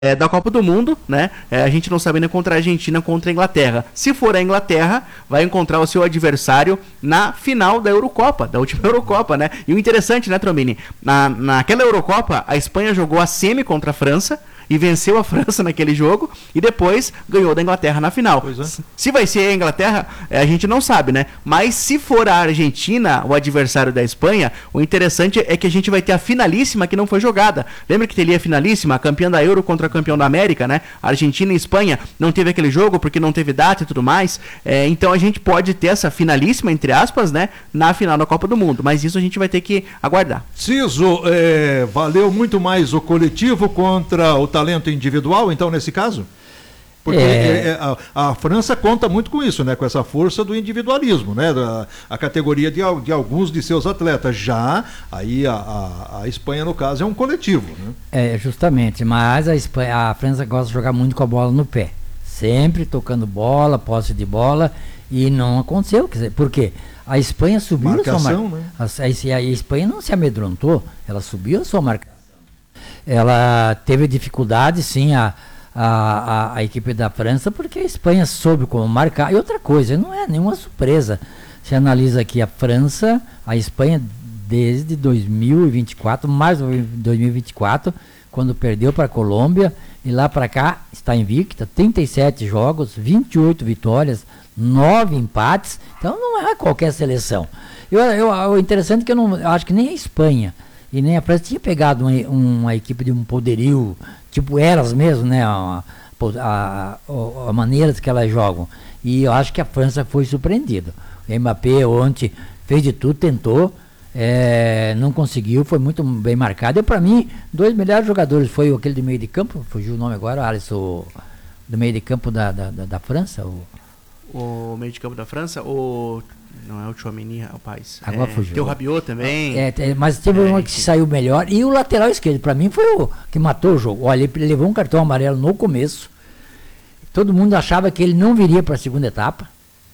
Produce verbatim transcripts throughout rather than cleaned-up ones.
É, da Copa do Mundo, né? É, a gente não sabe ainda contra a Argentina, contra a Inglaterra. Se for a Inglaterra, vai encontrar o seu adversário na final da Eurocopa, da última Eurocopa, né? E o interessante, né, Trombini? Na, naquela Eurocopa, a Espanha jogou a semi contra a França e venceu a França naquele jogo e depois ganhou da Inglaterra na final. É. Se vai ser a Inglaterra, a gente não sabe, né? Mas se for a Argentina, o adversário da Espanha, o interessante é que a gente vai ter a finalíssima que não foi jogada. Lembra que teria a finalíssima, a campeã da Euro contra a campeão da América, né? A Argentina e Espanha não teve aquele jogo porque não teve data e tudo mais. É, então a gente pode ter essa finalíssima, entre aspas, né? Na final da Copa do Mundo. Mas isso a gente vai ter que aguardar. Ciso, é, valeu muito mais o coletivo contra o talento individual, então, nesse caso? Porque é. a, a França conta muito com isso, né? Com essa força do individualismo, né? Da, a categoria de, de alguns de seus atletas. Já aí a, a, a Espanha, no caso, é um coletivo, né? É, justamente, mas a, Espanha, a França gosta de jogar muito com a bola no pé. Sempre tocando bola, posse de bola, e não aconteceu. Quer dizer, por quê? A Espanha subiu marcação, a sua marcação. Né? A, a Espanha não se amedrontou, ela subiu a sua marcação. Ela teve dificuldade, sim, a, a, a, a equipe da França, porque a Espanha soube como marcar. E outra coisa, não é nenhuma surpresa. Você analisa aqui a França, a Espanha, desde dois mil e vinte e quatro, mais dois mil e vinte e quatro, quando perdeu para a Colômbia, e lá para cá está invicta, trinta e sete jogos, vinte e oito vitórias, nove empates. Então não é qualquer seleção. Eu, eu, o interessante é que eu, não, eu acho que nem a Espanha e nem a França tinha pegado uma, uma equipe de um poderio, tipo elas mesmo, né? A, a, a, a maneira que elas jogam. E eu acho que a França foi surpreendida. O Mbappé ontem fez de tudo, tentou, é, não conseguiu, foi muito bem marcado. E para mim, dois melhores jogadores foi aquele do meio de campo, fugiu o nome agora, Alisson, do meio de campo da, da, da, da França. O... o meio de campo da França, o... não é o Tchouaméni, é o País. Agora é, fugiu. Tem o Rabiot também. É, é, mas teve é, um que se saiu melhor. E o lateral esquerdo, para mim, foi o que matou o jogo. Olha, ele levou um cartão amarelo no começo. Todo mundo achava que ele não viria para a segunda etapa.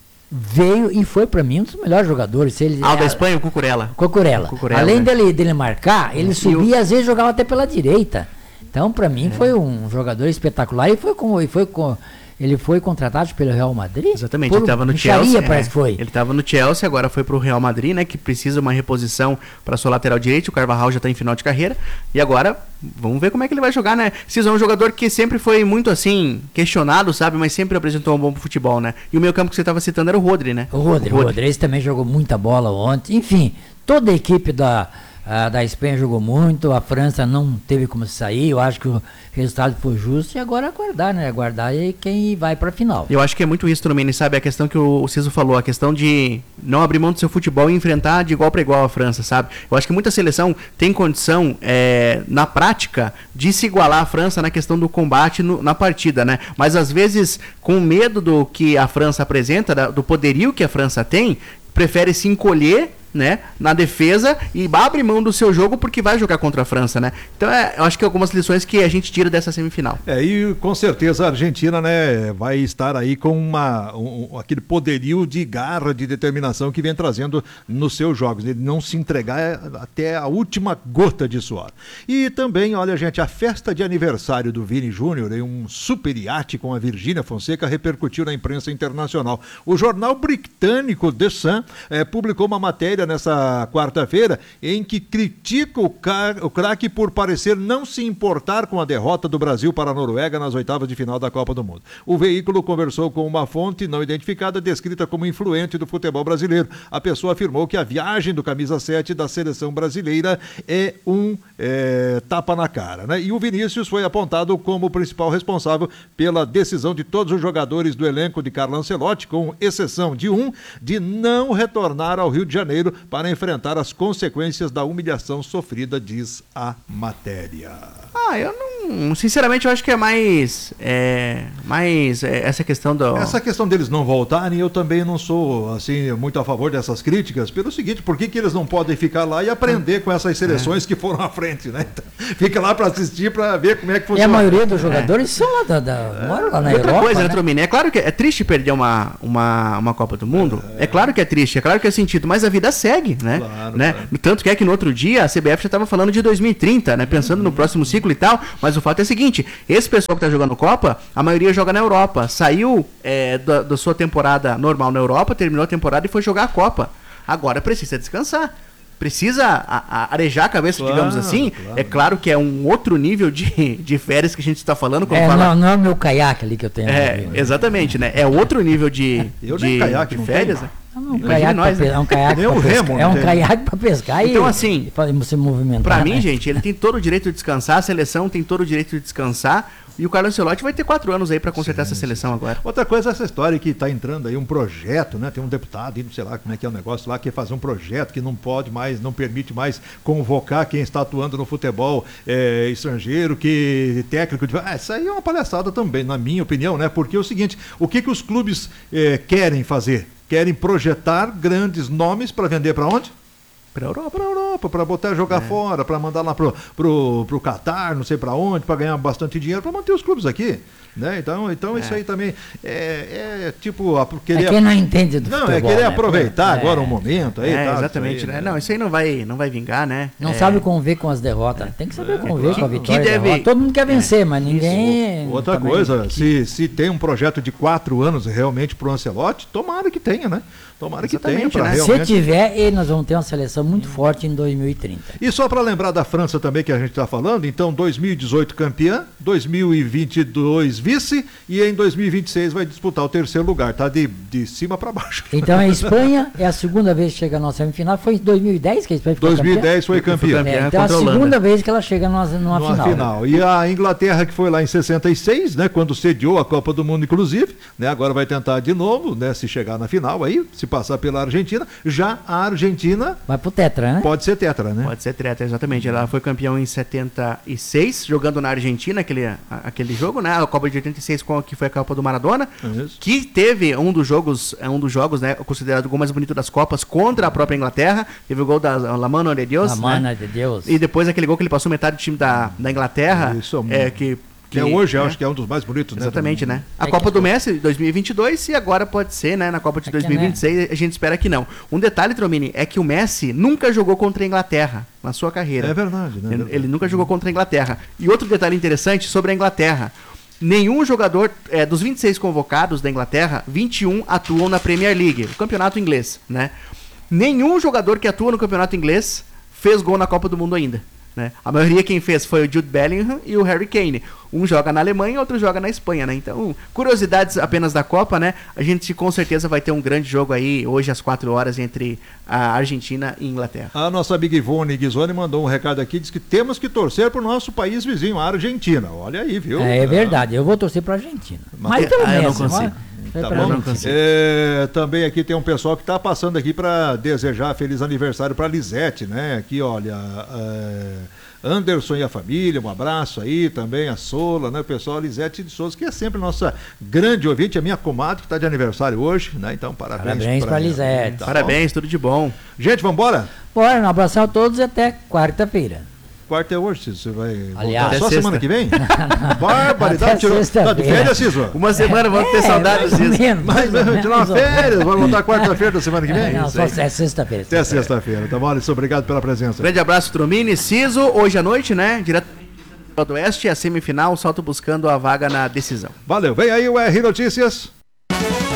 Veio e foi, para mim, um dos melhores jogadores. Se ele, ah, o da Espanha, o Cucurella. Cucurella. Cucurella Além né? dele, dele marcar, ele e subia e às vezes jogava até pela direita. Então, para mim, é. foi um jogador espetacular. E foi com... E foi com Ele foi contratado pelo Real Madrid? Exatamente, Por ele estava no Micharia, Chelsea. Parece é, que foi. Ele estava no Chelsea, agora foi para o Real Madrid, né? Que precisa uma reposição para sua lateral direita. O Carvajal já está em final de carreira. E agora, vamos ver como é que ele vai jogar, né? Cisa é um jogador que sempre foi muito assim, questionado, sabe? Mas sempre apresentou um bom futebol, né? E o meio campo que você estava citando era o Rodri, né? O Rodri, o Rodri. Rodri esse também jogou muita bola ontem. Enfim, toda a equipe da. A da Espanha jogou muito, a França não teve como sair, eu acho que o resultado foi justo e agora aguardar, né? Aguardar e quem vai para a final. Eu acho que é muito isso, Tromeni, sabe? A questão que o Ciso falou, a questão de não abrir mão do seu futebol e enfrentar de igual para igual a França, sabe? Eu acho que muita seleção tem condição, é, na prática, de se igualar à França na questão do combate no, na partida, né? Mas às vezes, com medo do que a França apresenta, da, do poderio que a França tem, prefere se encolher, né, na defesa e abre mão do seu jogo porque vai jogar contra a França, né? Então é, eu acho que é algumas lições que a gente tira dessa semifinal. É, e com certeza a Argentina, né, vai estar aí com uma, um, aquele poderio de garra, de determinação que vem trazendo nos seus jogos, ele não se entregar até a última gota de suor. E também, olha gente, a festa de aniversário do Vini Júnior em um super iate com a Virgínia Fonseca repercutiu na imprensa internacional. O jornal britânico The Sun é, publicou uma matéria nessa quarta-feira, em que critica o, car- o craque por parecer não se importar com a derrota do Brasil para a Noruega nas oitavas de final da Copa do Mundo. O veículo conversou com uma fonte não identificada, descrita como influente do futebol brasileiro. A pessoa afirmou que a viagem do camisa sete da seleção brasileira é um é, tapa na cara, né? E o Vinícius foi apontado como o principal responsável pela decisão de todos os jogadores do elenco de Carlo Ancelotti, com exceção de um, de não retornar ao Rio de Janeiro para enfrentar as consequências da humilhação sofrida, diz a matéria. Ah, eu não... Sinceramente, eu acho que é mais... É, mais é, essa questão do... Essa questão deles não voltarem, eu também não sou, assim, muito a favor dessas críticas, pelo seguinte, por que que eles não podem ficar lá e aprender com essas seleções é. que foram à frente, né? Então, fica lá para assistir, para ver como é que funciona. E a maioria dos jogadores é. são lá, da, da, moram lá na Outra Europa, coisa, né, Tromini? É claro que é triste perder uma, uma, uma Copa do Mundo, é. é claro que é triste, é claro que é sentido, mas a vida segue, né? Claro, né? claro. Tanto que é que no outro dia a C B F já estava falando de dois mil e trinta, né? Pensando uhum. no próximo ciclo e tal, mas o fato é o seguinte, esse pessoal que tá jogando Copa, a maioria joga na Europa. Saiu é, da, da sua temporada normal na Europa, terminou a temporada e foi jogar a Copa. Agora precisa descansar. Precisa a, a arejar a cabeça, claro, digamos assim. Claro. É claro que é um outro nível de, de férias que a gente está falando. Como é, fala... não, não é o meu caiaque ali que eu tenho. É, ali, exatamente, né? É outro nível de, eu de, nem caiaque, de férias. Né? Não, um caiaque nós, né? É um caiaque para pescar, é um caiaque para pescar então, e, assim, e se movimentar. Para mim, né? gente, ele tem todo o direito de descansar, a seleção tem todo o direito de descansar. E o Carlo Ancelotti vai ter quatro anos aí para consertar sim, essa seleção sim. agora. Outra coisa é essa história que está entrando aí um projeto, né? Tem um deputado, não sei lá como é que é o negócio lá, que quer fazer um projeto que não pode mais, não permite mais convocar quem está atuando no futebol é, estrangeiro, que técnico de... Ah, isso aí é uma palhaçada também, na minha opinião, né? Porque é o seguinte, o que, que os clubes é, querem fazer? Querem projetar grandes nomes para vender para onde? Para a Europa, para Europa, para botar jogar é. fora, para mandar lá pro, pro, pro Catar, não sei para onde, para ganhar bastante dinheiro, para manter os clubes aqui. Né? Então, então é. isso aí também é, é tipo... Querer... É quem não entende do Não, futebol, é querer né? aproveitar é. agora um momento aí. É, tá, exatamente, isso aí, né? Não, isso aí não vai, não vai vingar, né? Não é. sabe conviver com as derrotas. É. Tem que saber é. conviver que, com a vitória que deve... Todo mundo quer vencer, é. mas ninguém... Isso. Outra coisa, se, se tem um projeto de quatro anos realmente pro Ancelotti, tomara que tenha, né? Tomara exatamente, que tenha. Né? Realmente... Se tiver, nós vamos ter uma seleção muito forte em dois mil e trinta. E só para lembrar da França também, que a gente está falando, então dois mil e dezoito campeã, dois mil e vinte e dois vice, e em dois mil e vinte e seis vai disputar o terceiro lugar, tá? De, de cima para baixo. Então a Espanha é a segunda vez que chega na nossa semifinal, foi em dois mil e dez que a Espanha ficou dois mil e dez campeã? foi campeã. É, então é a segunda vez que ela chega numa, numa, numa final. final. E a Inglaterra, que foi lá em sessenta e seis, né? Quando sediou a Copa do Mundo, inclusive, né? Agora vai tentar de novo, né? Se chegar na final aí, se passar pela Argentina. Já a Argentina... Vai pro tetra, né? Pode ser tetra, né? Pode ser tetra, exatamente. Ela foi campeã em setenta e seis, jogando na Argentina, aquele, aquele jogo, né? A Copa de oitenta e seis, que foi a Copa do Maradona, Isso. que teve um dos jogos, um dos jogos, né? Considerado o gol mais bonito das Copas contra a própria Inglaterra. Teve o gol da La Mano de Deus. La Mano né? de Deus. E depois aquele gol que ele passou metade do time da, da Inglaterra. Isso, é, que Que, que hoje é, acho que é um dos mais bonitos, né? Exatamente, né? A é Copa do Messi de dois mil e vinte e dois e agora pode ser, né? Na Copa de é dois mil e vinte e seis, né? A gente espera que não. Um detalhe, Tromini, é que o Messi nunca jogou contra a Inglaterra na sua carreira. É verdade, né? Ele, ele nunca jogou contra a Inglaterra. E outro detalhe interessante sobre a Inglaterra. Nenhum jogador, é, dos vinte e seis convocados da Inglaterra, vinte e um atuam na Premier League, o campeonato inglês, né? Nenhum jogador que atua no campeonato inglês fez gol na Copa do Mundo ainda. Né? A maioria quem fez foi o Jude Bellingham e o Harry Kane. Um joga na Alemanha, outro joga na Espanha, né? Então, curiosidades apenas da Copa, né? A gente com certeza vai ter um grande jogo aí, hoje às quatro horas, entre a Argentina e Inglaterra. A nossa Big Ivone Guizoni mandou um recado aqui, diz que temos que torcer pro nosso país vizinho, a Argentina. Olha aí, viu? É, é verdade, eu vou torcer pra Argentina. Mas, Mas pelo ah, menos, eu não consigo. Tá bom? É, também aqui tem um pessoal que está passando aqui para desejar feliz aniversário para Lisete, né? Aqui, olha, é, Anderson e a família, um abraço aí também, a Sola, né? O pessoal Lisete de Souza, que é sempre nossa grande ouvinte, a minha comadre que está de aniversário hoje, né? Então, parabéns. Parabéns para Lisete. Tá parabéns, bom? Tudo de bom. Gente, vamos embora? Bora, um abração a todos e até quarta-feira. Quarta é hoje, Ciso. Você vai Aliás, voltar só sexta. semana que vem? Barbaridade, tirou. Tá de férias, Ciso? Uma semana vamos ter é, saudades disso. Mas vamos tirar uma férias, vai voltar quarta-feira da semana que vem? Não, só é sexta-feira. Até sexta-feira, tá bom? Alisson, obrigado pela presença. Grande abraço, Tromini, Ciso, hoje à noite, né? Direto do Oeste, a semifinal, salto buscando a vaga na decisão. Valeu, vem aí o R Notícias.